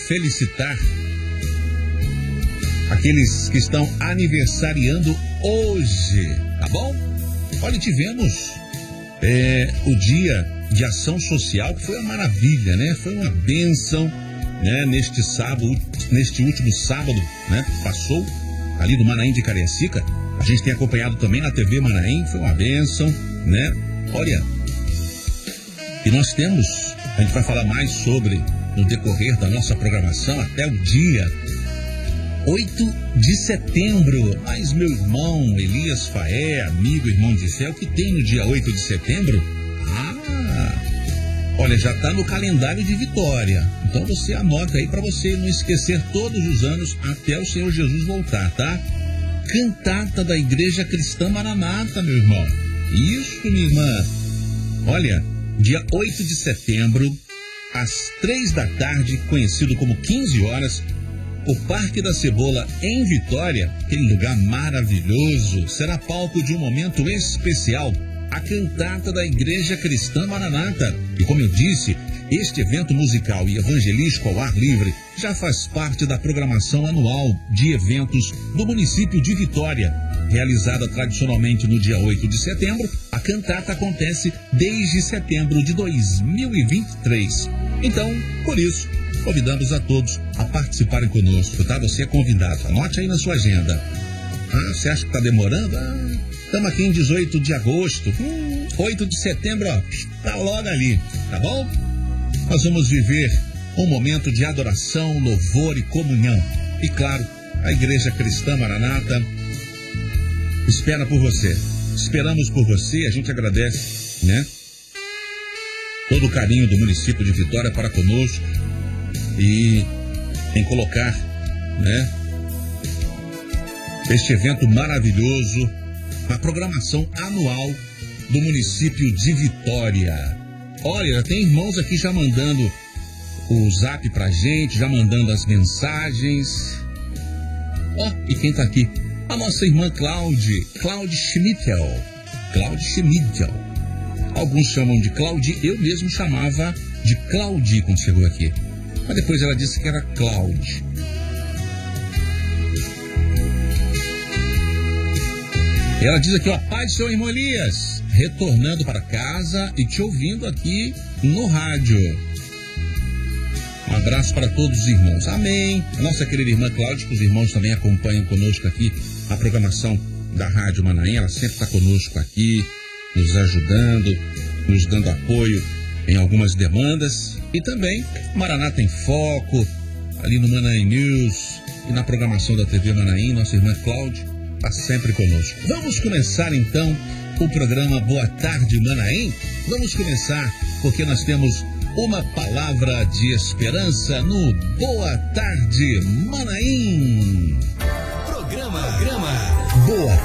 felicitar aqueles que estão aniversariando hoje, tá bom? Olha, tivemos o dia de ação social, que foi uma maravilha, né? Foi uma bênção, né? Neste último sábado, né? Passou ali do Manaim de Cariacica. A gente tem acompanhado também na TV Manaim, foi uma bênção, né? Olha, e nós temos, a gente vai falar mais sobre no decorrer da nossa programação até o dia 8 de setembro. Mas meu irmão Elias Faé, amigo, irmão de fé, o que tem no dia 8 de setembro? Olha, já está no calendário de Vitória. Então você anota aí para você não esquecer todos os anos até o Senhor Jesus voltar, tá? Cantata da Igreja Cristã Maranata, meu irmão. Isso, minha irmã. Olha, dia 8 de setembro, às 3 da tarde, conhecido como 15 horas, o Parque da Cebola em Vitória, aquele lugar maravilhoso, será palco de um momento especial, a cantata da Igreja Cristã Maranata. E como eu disse, este evento musical e evangelístico ao ar livre já faz parte da programação anual de eventos do município de Vitória. Realizada tradicionalmente no dia 8 de setembro, a cantata acontece desde setembro de 2023. Então, por isso, convidamos a todos a participarem conosco, tá? Você é convidado, anote aí na sua agenda. Você acha que está demorando? Estamos aqui em 18 de agosto, 8 de setembro, ó, está logo ali, tá bom? Nós vamos viver um momento de adoração, louvor e comunhão. E claro, a Igreja Cristã Maranata espera por você. Esperamos por você, a gente agradece, né? Todo o carinho do município de Vitória para conosco e em colocar, né, este evento maravilhoso na programação anual do município de Vitória. Olha, tem irmãos aqui já mandando o zap pra gente, já mandando as mensagens. E quem tá aqui? A nossa irmã Cláudia Schmittel. Alguns chamam de Claudi, eu mesmo chamava de Claudi quando chegou aqui. Mas depois ela disse que era Cláudia. Ela diz aqui, ó, paz, seu irmão Elias, retornando para casa e te ouvindo aqui no rádio. Um abraço para todos os irmãos. Amém. Nossa querida irmã Cláudia, que os irmãos também acompanham conosco aqui a programação da Rádio Manaim. Ela sempre está conosco aqui, nos ajudando, nos dando apoio em algumas demandas. E também Maranata em Foco, ali no Manaim News e na programação da TV Manaim. Nossa irmã Cláudia está sempre conosco. Vamos começar então o programa Boa Tarde Manaim. Vamos começar porque nós temos uma palavra de esperança no Boa Tarde Manaim. Programa Boa